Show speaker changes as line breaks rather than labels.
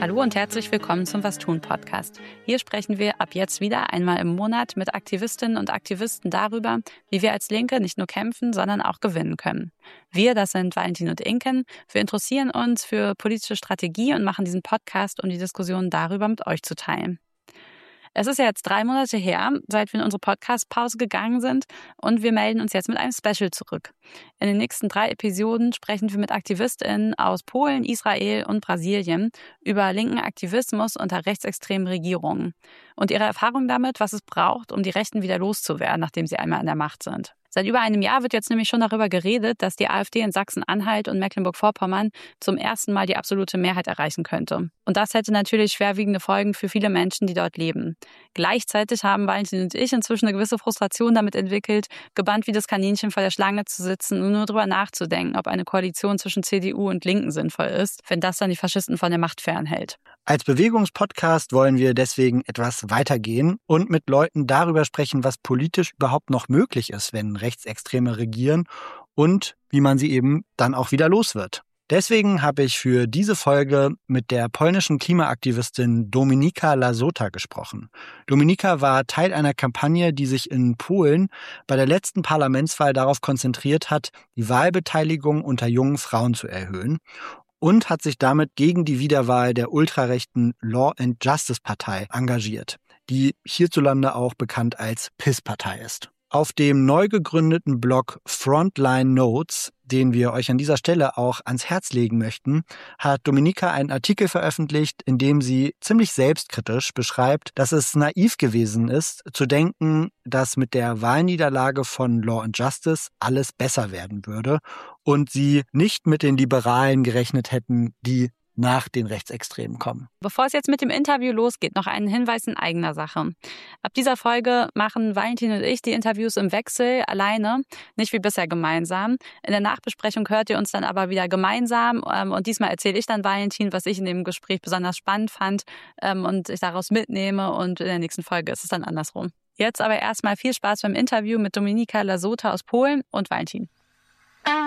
Hallo und herzlich willkommen zum Was tun Podcast. Hier sprechen wir ab jetzt wieder einmal im Monat mit Aktivistinnen und Aktivisten darüber, wie wir als Linke nicht nur kämpfen, sondern auch gewinnen können. Wir, das sind Valentin und Inken, wir interessieren uns für politische Strategie und machen diesen Podcast, um die Diskussion darüber mit euch zu teilen. Es ist ja jetzt 3 Monate her, seit wir in unsere Podcast-Pause gegangen sind und wir melden uns jetzt mit einem Special zurück. In den nächsten 3 Episoden sprechen wir mit AktivistInnen aus Polen, Israel und Brasilien über linken Aktivismus unter rechtsextremen Regierungen und ihre Erfahrung damit, was es braucht, um die Rechten wieder loszuwerden, nachdem sie einmal an der Macht sind. Seit über einem Jahr wird jetzt nämlich schon darüber geredet, dass die AfD in Sachsen-Anhalt und Mecklenburg-Vorpommern zum ersten Mal die absolute Mehrheit erreichen könnte. Und das hätte natürlich schwerwiegende Folgen für viele Menschen, die dort leben. Gleichzeitig haben Valentin und ich inzwischen eine gewisse Frustration damit entwickelt, gebannt wie das Kaninchen vor der Schlange zu sitzen und nur darüber nachzudenken, ob eine Koalition zwischen CDU und Linken sinnvoll ist, wenn das dann die Faschisten von der Macht fernhält.
Als Bewegungspodcast wollen wir deswegen etwas weitergehen und mit Leuten darüber sprechen, was politisch überhaupt noch möglich ist, wenn Rechtsextreme regieren und wie man sie eben dann auch wieder los wird. Deswegen habe ich für diese Folge mit der polnischen Klimaaktivistin Dominika Lasota gesprochen. Dominika war Teil einer Kampagne, die sich in Polen bei der letzten Parlamentswahl darauf konzentriert hat, die Wahlbeteiligung unter jungen Frauen zu erhöhen und hat sich damit gegen die Wiederwahl der ultrarechten Law and Justice Partei engagiert, die hierzulande auch bekannt als PiS-Partei ist. Auf dem neu gegründeten Blog Frontline Notes, den wir euch an dieser Stelle auch ans Herz legen möchten, hat Dominika einen Artikel veröffentlicht, in dem sie ziemlich selbstkritisch beschreibt, dass es naiv gewesen ist, zu denken, dass mit der Wahlniederlage von Law and Justice alles besser werden würde und sie nicht mit den Liberalen gerechnet hätten, die nach den Rechtsextremen kommen.
Bevor es jetzt mit dem Interview losgeht, noch einen Hinweis in eigener Sache. Ab dieser Folge machen Valentin und ich die Interviews im Wechsel alleine, nicht wie bisher gemeinsam. In der Nachbesprechung hört ihr uns dann aber wieder gemeinsam und diesmal erzähle ich dann Valentin, was ich in dem Gespräch besonders spannend fand und ich daraus mitnehme und in der nächsten Folge ist es dann andersrum. Jetzt aber erstmal viel Spaß beim Interview mit Dominika Lasota aus Polen und Valentin.